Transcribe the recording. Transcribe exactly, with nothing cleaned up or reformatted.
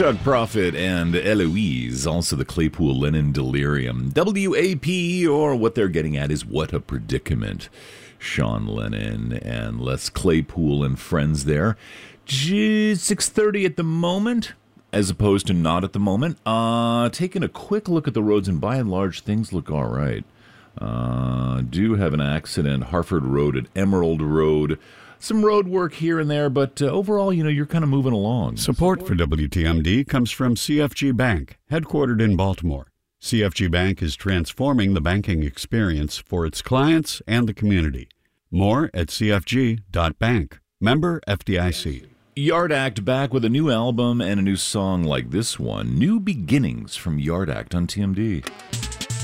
Chuck Prophet and Eloise, also the Claypool Lennon Delirium. W A P, or what they're getting at is What a Predicament. Sean Lennon and Les Claypool and friends there. six thirty at the moment, as opposed to not at the moment. Uh, taking a quick look at the roads, and by and large, things look all right. Uh, do have an accident, Harford Road at Emerald Road. Some road work here and there, but uh, overall, you know, you're kind of moving along. Support for W T M D comes from C F G Bank, headquartered in Baltimore. C F G Bank is transforming the banking experience for its clients and the community. More at c f g dot bank. Member F D I C. Yard Act back with a new album and a new song like this one. New Beginnings from Yard Act on T M D.